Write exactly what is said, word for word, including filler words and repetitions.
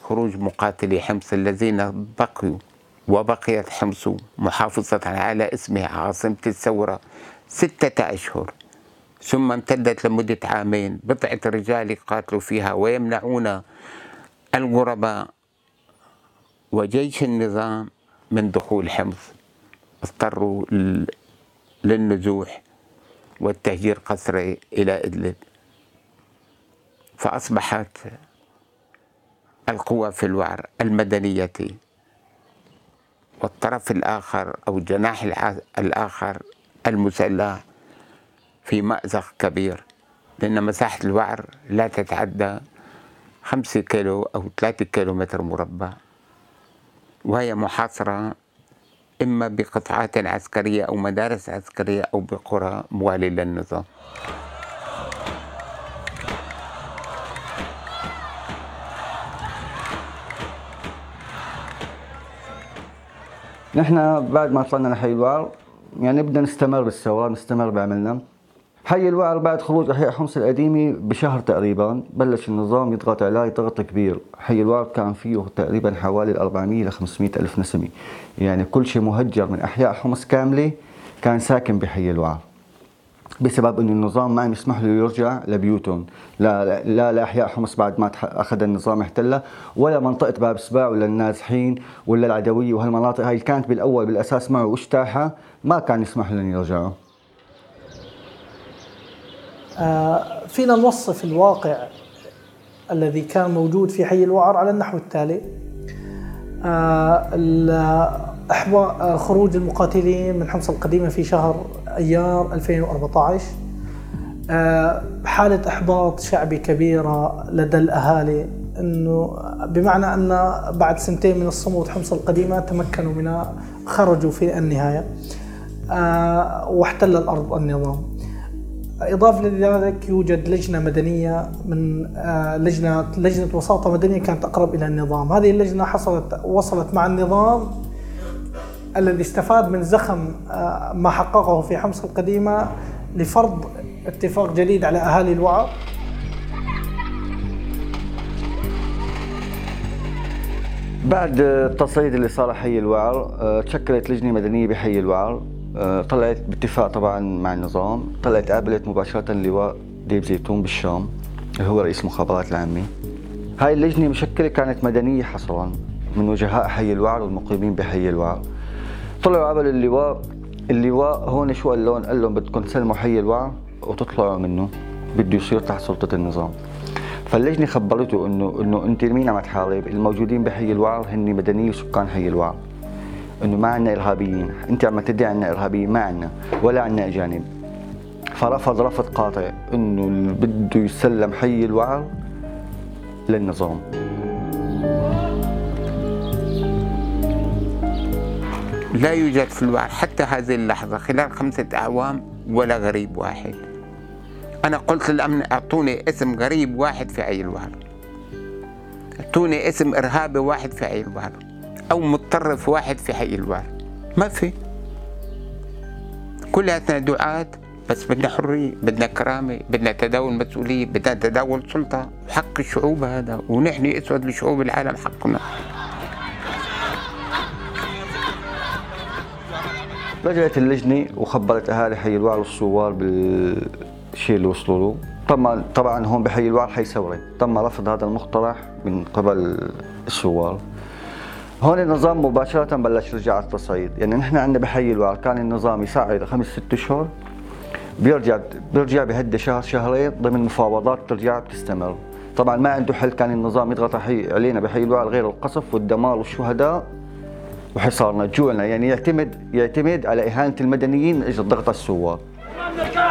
خروج مقاتلي حمص الذين بقيوا، وبقيت حمص محافظة على اسمها عاصمة الثورة ستة أشهر، ثم امتدت لمدة عامين بضعة رجال يقاتلوا فيها ويمنعون الغرباء وجيش النظام من دخول حمص. اضطروا للنزوح والتهجير قسري إلى إدلب، فأصبحت القوى في الوعر المدنية والطرف الآخر أو الجناح الآخر المسلح في مأزق كبير، لأن مساحة الوعر لا تتعدى خمسة كيلو أو ثلاثة كيلومتر مربع، وهي محاصرة إما بقطاعات عسكرية أو مدارس عسكرية أو بقرى موالية للنظام. نحن بعد ما طلعنا لحي الوعر يعني بدنا نستمر بالثورة، نستمر بعملنا. حي الوعر بعد خروج أحياء حمص القديمة بشهر تقريبا بلش النظام يضغط عليه ضغط كبير. حي الوعر كان فيه تقريبا حوالي أربعمئة إلى خمسمئة ألف نسمة، يعني كل شيء مهجر من أحياء حمص كاملة كان ساكن بحي الوعر، بسبب أن النظام ما يسمح له يرجع لبيوتهم، لا لا لأحياء حمص بعد ما أخذ النظام احتلها، ولا منطقة باب سباع ولا النازحين ولا العدوية، وهالمناطق هاي كانت بالأول بالأساس معه واجتاحها، ما كان يسمح لهم يرجعوا. آه فينا نوصف الواقع الذي كان موجود في حي الوعر على النحو التالي: آه إحباء خروج المقاتلين من حمص القديمة في شهر أيار ألفين وأربعة عشر، آه حالة إحباط شعبي كبيرة لدى الأهالي، إنه بمعنى أن بعد سنتين من الصمود حمص القديمة تمكنوا منها، خرجوا في النهاية، آه واحتل الأرض النظام. إضافة لذلك يوجد لجنة مدنية من آه لجنة لجنة وساطة مدنية كانت أقرب إلى النظام. هذه اللجنة حصلت وصلت مع النظام الذي استفاد من زخم آه ما حققه في حمص القديمة لفرض اتفاق جديد على أهالي الوعر. بعد التصعيد اللي صار حي الوعر تشكلت لجنة مدنية بحي الوعر، طلعت باتفاق طبعا مع النظام، طلعت قابلت مباشرة اللواء ديب زيتون بالشام اللي هو رئيس المخابرات العامة. هاي اللجنة مشكلة كانت مدنية حصرا من وجهاء حي الوعر والمقيمين بحي الوعر. طلعوا قابلوا اللواء، اللواء هون شو قال لهم؟ قال لهم بدكم تسلموا حي الوعر وتطلعوا منه، بده يصير تحت سلطة النظام. فاللجنة خبرته انه انه انت مين عم تحارب؟ الموجودين بحي الوعر هن مدنيين وسكان حي الوعر، انه ما عندنا ارهابيين، انت عم تدعي عندنا ارهابيين، ما عندنا ولا عندنا اجانب. فرفض رفض قاطع انه بده يسلم حي الوعر للنظام. لا يوجد في الوعر حتى هذه اللحظة خلال خمسة أعوام ولا غريب واحد. أنا قلت للأمن أعطوني اسم غريب واحد في حي الوعر، أعطوني اسم إرهابي واحد في حي الوعر، أو متطرف واحد في حي الوعر، ما في. كلها دعاة، بس بدنا حرية، بدنا كرامة، بدنا تداول مسؤولية، بدنا تداول سلطة، حق الشعوب هذا، ونحن أسود لشعوب العالم حقنا. رجعت اللجنة وخبرت أهالي حي الوعر والثوار بالشيء اللي وصلوا له. طبعا طبعا هون بحي الوعر حي ثورة، تم رفض هذا المقترح من قبل الثوار. هون النظام مباشرة بلش رجع على التصعيد، يعني نحن عندنا بحي الوعر كان النظام يصعد خمس ست اشهر، بيرجع بيرجع بهدي شهر شهرين ضمن مفاوضات ترجع بتستمر. طبعا ما عنده حل كان النظام يضغط علينا بحي الوعر غير القصف والدمار والشهداء وحصارنا جوعنا، يعني يعتمد يعتمد على إهانة المدنيين من أجل ضغط الثوار.